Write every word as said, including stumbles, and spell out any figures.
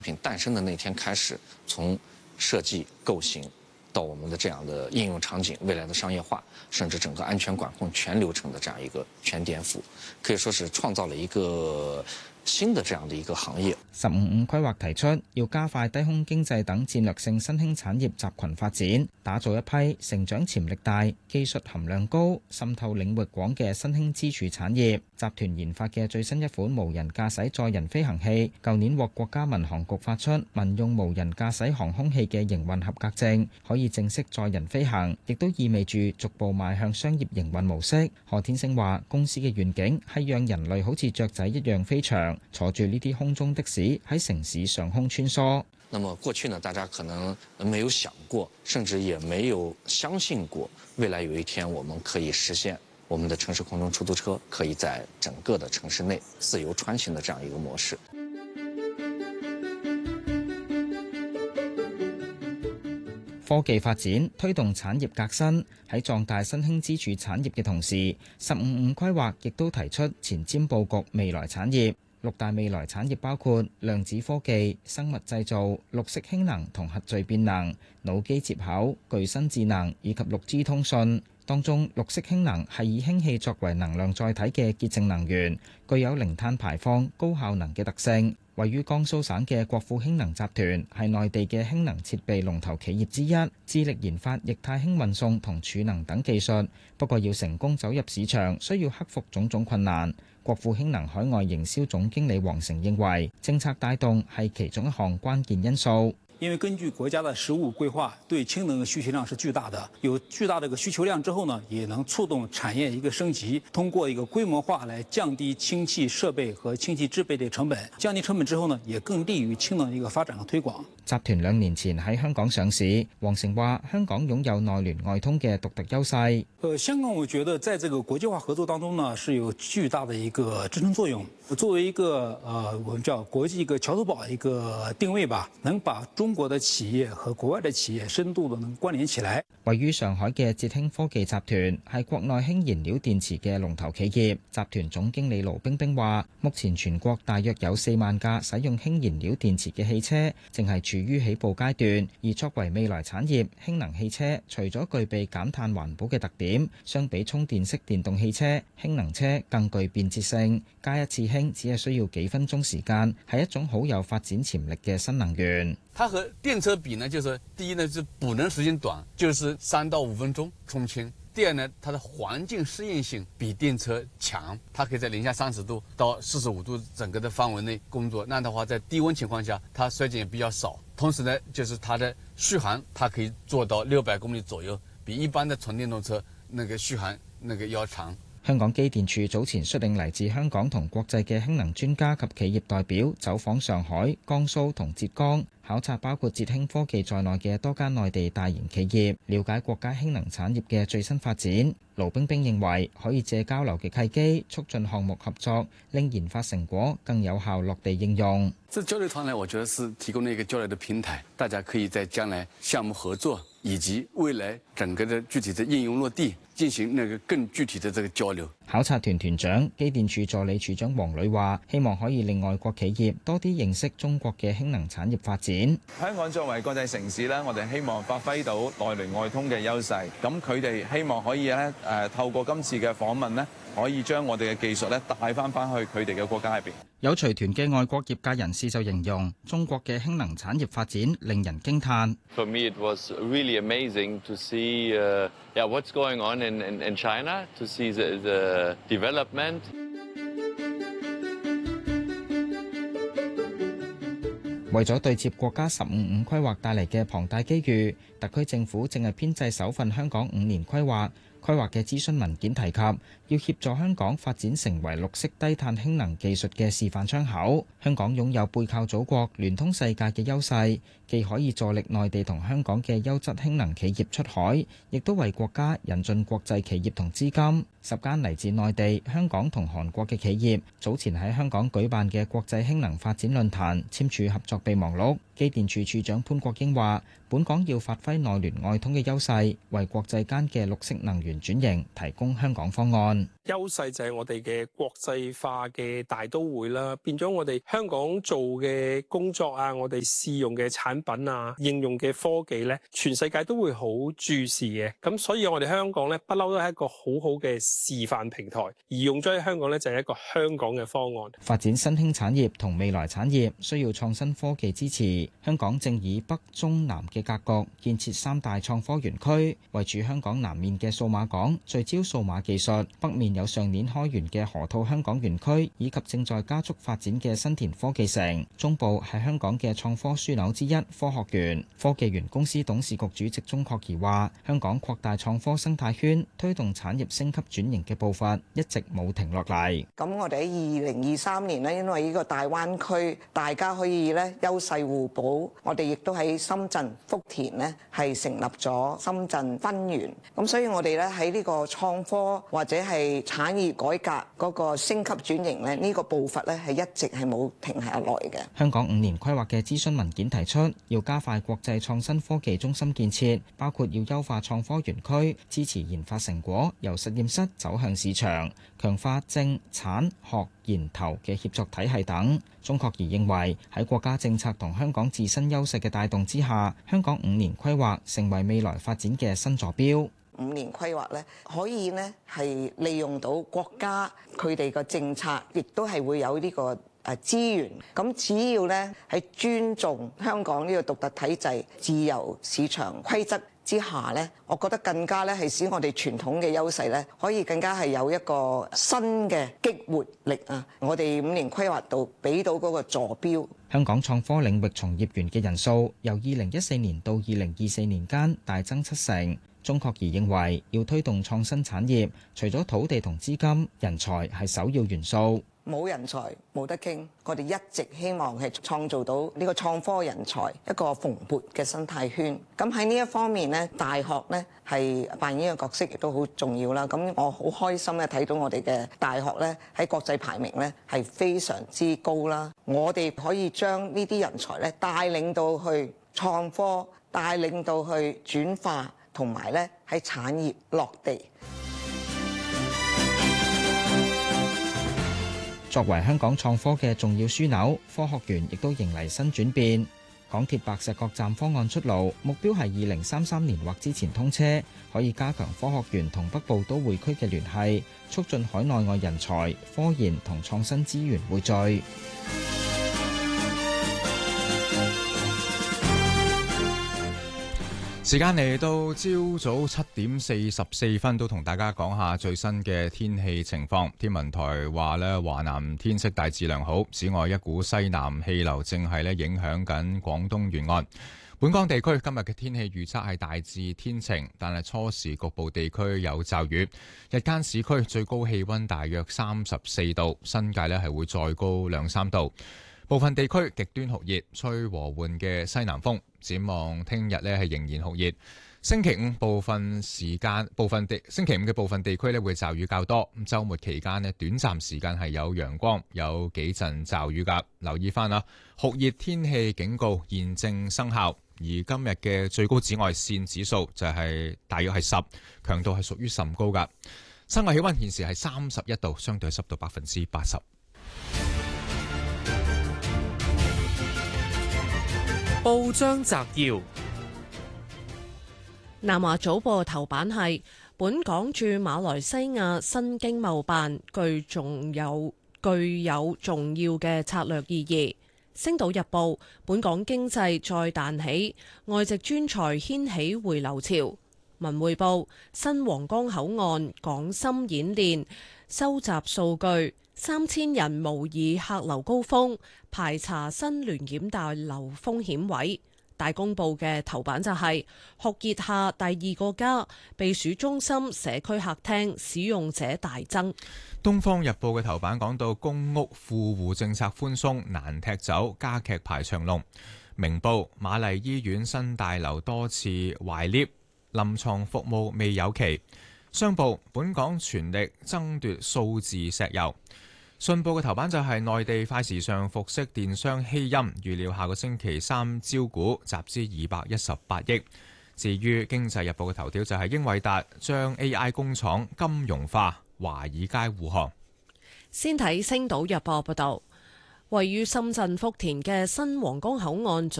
品誕生的那天開始，從設計構型到我們的這樣的應用場景、未來的商業化，甚至整個安全管控全流程的這樣一個全顛覆，可以說是創造了一個新的這樣的一個行業。 十五五規劃提出要加快低空經濟等戰略性新興產業集群發展，打造一批成長潛力大、技術含量高、滲透領域廣嘅新興支柱產業。集團研發嘅最新一款無人駕駛載人飛行器，舊年獲國家民航局發出民用無人駕駛航空器嘅營運合格證，可以正式載人飛行，亦都意味住逐步邁向商業營運模式。何天星話：公司嘅願景係讓人類好似雀仔一樣飛翔，坐住呢啲空中的士喺城市上空穿梭。 那麼過去呢，大家可能沒有想過，甚至也沒有相信過，未來有一天我們可以實現我們的城市空中出租車可以在整個的城市內自由穿行的這樣一個模式。 科技發展推動產業革新，喺壯大新興支柱產業嘅同時，十五五規劃亦都提出前瞻佈局未來產業。六大未來產業包括量子科技、生物製造、綠色氫能同核聚變能、腦機接口、具身智能以及六 G 通訊。當中，綠色氫能係以氫氣作為能量載體嘅潔淨能源，具有零碳排放、高效能嘅特性。位於江蘇省嘅國富氫能集團係內地嘅氫能設備龍頭企業之一，致力研發液態氫運送同儲能等技術。不過要成功走入市場，需要克服種種困難。國富氫能海外營銷總經理黃成認為，政策帶動係其中一項關鍵因素。 因為根據國家的“十五”規劃，對氫能的需求量是巨大的。有巨大的個需求量之後呢，也能觸動產業一個升級，通過一個規模化來降低氫氣設備和氫氣製備的成本。降低成本之後呢，也更利於氫能的一個發展和推廣。 集團兩年前喺香港上市，黃成話香港擁有內聯外通嘅獨特優勢。 呃，香港我覺得在這個國際化合作當中呢，是有巨大的一個支撐作用。作為一個呃，我們叫國際一個橋頭堡一個定位吧，能把中國的企業和國外的企業深度的能關聯起來。 位於上海嘅捷興科技集團係國內氫燃料電池嘅龍頭企業。集團總經理盧冰冰話：目前全國大約有四萬架使用氫燃料電池嘅汽車，正係處於起步階段。而作為未來產業，氫能汽車除咗具備減碳環保嘅特點，相比充電式電動汽車，氫能車更具便捷性。加一次氫只係需要幾分鐘時間，係一種好有發展潛力嘅新能源。 它和電車比呢，就是第一呢是補能時間短，就是三到五分鐘充氫。第二呢，它的環境適應性比電車強，它可以在零下三十度到四十五度整個的範圍內工作。那樣的話，在低溫情況下，它衰減也比較少。同時呢，就是它的續航，它可以做到六百公里左右，比一般的純電動車那個續航那個要長。 香港機電署早前率領嚟自香港同國際嘅氫能專家及企業代表走訪上海、江蘇同浙江，考察包括捷興科技在內嘅多間內地大型企業，了解國家氫能產業嘅最新發展。盧冰冰認為可以借交流嘅契機，促進項目合作，令研發成果更有效落地應用。 這交流團呢，我覺得是提供了一個交流的平台，大家可以在將來項目合作以及未來整個的具體的應用落地進行那個更具體的這個交流。 考察團團長、機電署助理處長黃磊話，希望可以令外國企業多啲認識中國嘅氫能產業發展。 香港作為國際城市咧，我哋希望發揮到內聯外通嘅優勢。咁佢哋希望可以咧誒透過今次嘅訪問咧，可以將我哋嘅技術咧帶翻翻去佢哋嘅國家入邊。 有隨團嘅外國業界人士就形容中國嘅氫能產業發展令人驚嘆。 For me, it was really amazing to see, uh, yeah, what's going on in, in, in China, to see the, the development. 為咗對接國家十五五規劃帶嚟嘅龐大機遇，特區政府正係編製首份香港五年規劃。規劃嘅諮詢文件提及，要協助香港發展成為綠色低碳氫能技術嘅示範窗口。香港擁有背靠祖國、聯通世界嘅優勢，既可以助力內地同香港嘅優質氫能企業出海，亦都為國家引進國際企業同資金。十間嚟自內地、香港同韓國嘅企業早前喺香港舉辦嘅國際氫能發展論壇簽署合作備忘錄。機電署署長潘國英話，本港要發揮內聯外通嘅優勢，為國際間嘅綠色能源轉型提供香港方案。 優勢就係我哋嘅國際化嘅大都會啦，變咗我哋香港做嘅工作啊，我哋試用嘅產品啊，應用嘅科技咧，全世界都會好注視嘅。咁所以我哋香港咧，不嬲都係一個好好嘅示範平台，而用咗喺香港咧就係一個香港嘅方案。 發展新興產業同未來產業需要創新科技支持。香港正以北中南嘅格局建設三大創科園區，圍住香港南面嘅數碼港，聚焦數碼技術，北面有上年開園嘅河套香港園區，以及正在加速發展嘅新田科技城。中部係香港嘅創科樞紐之一，科學園。科技園公司董事局主席鍾國儀話：香港擴大創科生態圈，推動產業升級轉型嘅步伐一直冇停落嚟。 咁我哋喺二零二三年呢，因為呢個大灣區大家可以咧優勢互補，我哋亦都喺深圳福田呢係成立咗深圳分園。咁所以我哋咧喺呢個創科或者係產業改革嗰個升級轉型咧，呢個步伐咧係一直係冇停下來嘅。 香港五年規劃嘅諮詢文件提出，要加快國際創新科技中心建設，包括要優化創科園區，支持研發成果由實驗室走向市場，強化政產學研投嘅協作體系等。鍾國儀認為喺國家政策同香港自身優勢嘅帶動之下，香港五年規劃成為未來發展嘅新座標。 五年規劃咧，可以呢係利用到國家佢哋嘅政策，亦都係會有呢個誒資源。咁只要咧喺尊重香港呢個獨特體制、自由市場規則之下咧，我覺得更加咧係使我哋傳統嘅優勢咧，可以更加係有一個新嘅激活力啊！我哋五年規劃度俾到嗰個座標。 香港創科領域從業員嘅人數由二零一四年到二零二四年間大增七成。鍾國儀認為，要推動創新產業，除咗土地同資金，人才係首要元素。 冇人才冇得傾，我哋一直希望係創造到呢個創科人才一個蓬勃嘅生態圈。咁喺呢一方面呢，大學呢係扮演嘅角色亦都好重要啦。咁我好開心咧睇到我哋嘅大學呢喺國際排名呢係非常之高啦。我哋可以將呢啲人才呢帶領到去創科，帶領到去轉化，同埋咧喺產業落地。 作為香港創科嘅重要樞紐，科學園亦都迎嚟新轉變。港鐵白石角站方案出爐，目標係二零三三年或之前通車，可以加強科學園同北部都會區嘅聯繫，促進海內外人才、科研同創新資源匯聚。 時間嚟到朝早七點四十四分，都同大家講下最新嘅天氣情況。天文台話呢，華南天色大致良好，此外一股西南氣流正係咧影響緊廣東沿岸。本港地區今日嘅天氣預測係大致天晴，但係初時局部地區有驟雨。日間市區最高氣溫大約三十四度，新界咧係會再高兩三度。部分地區極端酷熱，吹和緩嘅西南風。展望聽日咧係仍然酷熱。星期五部分時間部分地星期五嘅部分地區咧會驟雨較多。咁週末期間咧短暫時間係有陽光，有幾陣驟雨㗎。留意翻啦，酷熱天氣警告現正生效。而今日嘅最高紫外線指數就係大約係十，強度係屬於甚高㗎。室外氣溫現時係三十一度，相對濕度百分之八十。 報章摘要：南華早報頭版係本港駐馬來西亞新經貿辦具重有具有重要嘅策略意義。星島日報：本港經濟再彈起，外籍專才掀起回流潮。文匯報：新皇崗口岸港深演練，收集數據。三千人模擬客流高峰，排查新聯檢大樓風險位。大公報嘅頭版就係、是、酷熱下第二個家，避暑中心社區客廳使用者大增。 東方日報嘅頭版講到公屋富戶政策寬鬆難踢走，加劇排長龍。明報：瑪麗醫院新大樓多次壞 lift， 臨床服務未有期。商報：本港全力爭奪數字石油。信報嘅頭版就係內地快時尚服飾電商希音，預料下個星期三招股集資二百一十八億。至於經濟日報嘅頭條就係英偉達將 A I 工廠金融化， 華爾街護航。 先睇《星島日報》報道，位於深圳福田嘅新皇崗口岸